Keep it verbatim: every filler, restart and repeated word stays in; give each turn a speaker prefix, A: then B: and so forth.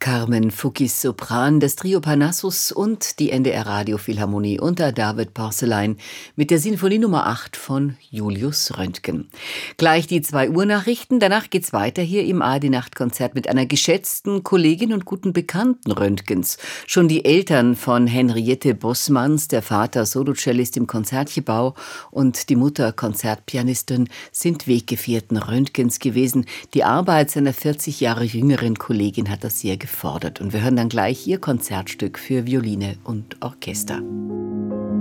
A: Carmen Fuggis Sopran, das Trio Parnassus und die N D R Radiophilharmonie unter David Porcelain mit der Sinfonie Nummer acht von Julius Röntgen. Gleich die zwei Uhr Nachrichten, danach geht's weiter hier im A R D-Nachtkonzert mit einer geschätzten Kollegin und guten Bekannten Röntgens. Schon die Eltern von Henriette Bossmanns, der Vater Solocellist im Konzertgebau und die Mutter Konzertpianistin, sind Weggefährten Röntgens gewesen. Die Arbeit seiner vierzig Jahre jüngeren Kollegin hat das sehr gefordert. Und wir hören dann gleich ihr Konzertstück für Violine und Orchester.